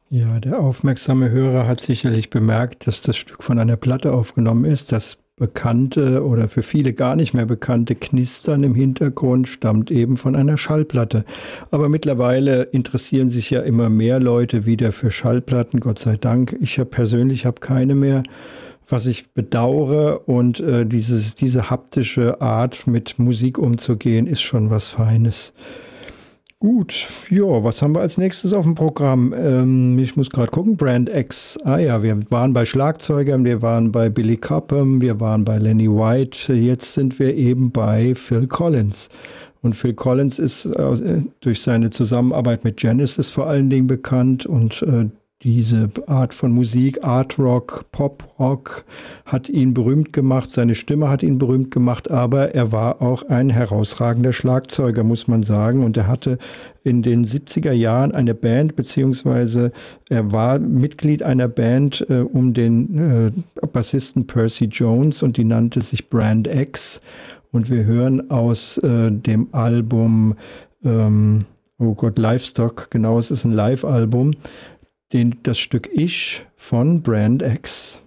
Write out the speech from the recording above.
Ja, der aufmerksame Hörer hat sicherlich bemerkt, dass das Stück von einer Platte aufgenommen ist. Das bekannte oder für viele gar nicht mehr bekannte Knistern im Hintergrund stammt eben von einer Schallplatte. Aber mittlerweile interessieren sich ja immer mehr Leute wieder für Schallplatten, Gott sei Dank. Ich persönlich habe keine mehr, was ich bedauere. Und diese haptische Art, mit Musik umzugehen, ist schon was Feines. Gut, ja, was haben wir als nächstes auf dem Programm? Ich muss gerade gucken, Brand X. Ah ja, wir waren bei Schlagzeugern, wir waren bei Billy Cobham, wir waren bei Lenny White. Jetzt sind wir eben bei Phil Collins. Und Phil Collins ist durch seine Zusammenarbeit mit Genesis vor allen Dingen bekannt und diese Art von Musik, Art Rock, Pop Rock, hat ihn berühmt gemacht. Seine Stimme hat ihn berühmt gemacht, aber er war auch ein herausragender Schlagzeuger, muss man sagen. Und er hatte in den 70er Jahren eine Band, beziehungsweise er war Mitglied einer Band um den Bassisten Percy Jones und die nannte sich Brand X. Und wir hören aus dem Album, oh Gott, Livestock, genau, es ist ein Live-Album, das Stück Ich von Brand X.